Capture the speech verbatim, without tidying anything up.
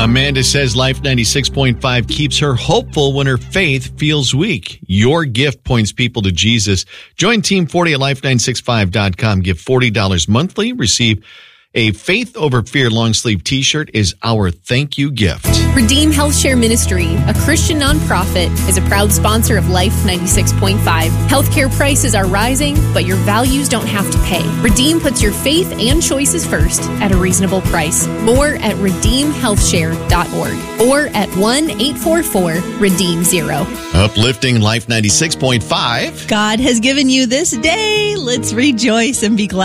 Amanda says Life ninety-six point five keeps her hopeful when her faith feels weak. Your gift points people to Jesus. Join Team forty at life nine six five dot com. Give forty dollars monthly. Receive a Faith Over Fear long sleeve t-shirt is our thank you gift. Redeem Health Share Ministry, a Christian nonprofit, is a proud sponsor of Life ninety-six point five. Healthcare prices are rising, but your values don't have to pay. Redeem puts your faith and choices first at a reasonable price. More at redeem health share dot org or at one eight four four redeem zero. Uplifting Life ninety-six point five. God has given you this day. Let's rejoice and be glad.